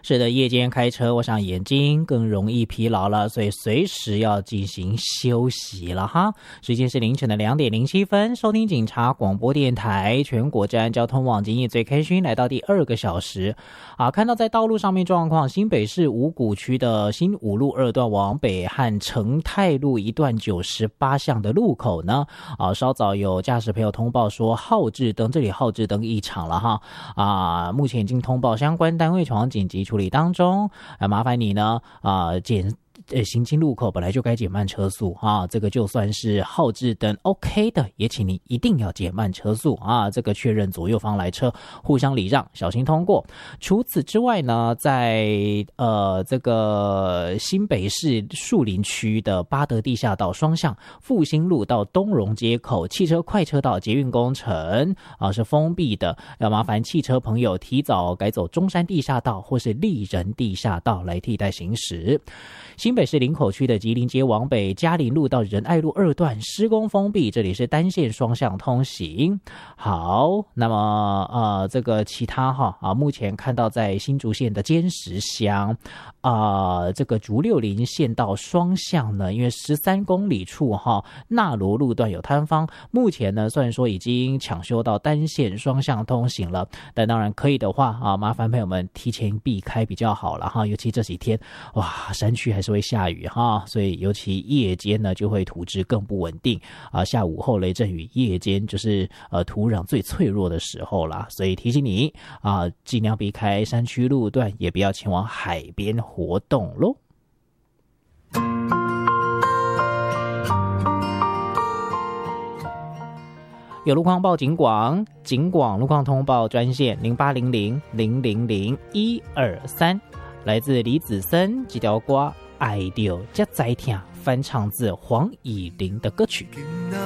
是的，夜间开车，我想眼睛更容易疲劳了，所以随时要进行休息了哈。时间是凌晨的2:07，收听警察广播电台全国治安交通网，今夜最开心来到第2个小时啊。看到在道路上面状况，新北市五股区的新五路2段往北和成泰路一段98巷的路口呢，稍早有驾驶朋友通报说号志灯，这里号志灯异常了哈目前已经通报相关单位前往紧急处理当中，麻烦你呢行经路口本来就该减慢车速这个就算是号志灯 OK 的，也请你一定要减慢车速这个确认左右方来车互相礼让，小心通过。除此之外呢，在这个新北市树林区的八德地下道双向复兴路到东荣街口汽车快车道捷运工程是封闭的，要麻烦汽车朋友提早改走中山地下道或是立人地下道来替代行驶。新北市林口区的吉林街往北嘉林路到仁爱路2段施工封闭，这里是单线双向通行。好，那么这个其他目前看到在新竹县的尖石乡这个竹六林县道双向呢，因为13公里处纳罗路段有坍方，目前呢虽然说已经抢修到单线双向通行了，但当然可以的话麻烦朋友们提前避开比较好了尤其这几天山区还是会下雨所以尤其夜间呢就会土质更不稳定下午后雷阵雨，夜间就是土壤最脆弱的时候啦，所以提醒你尽量避开山区路段，也不要前往海边活动咯。有路况报警广路况通报专线0800000123，来自李子森这条歌爱到才知听，翻唱自黄以玲的歌曲。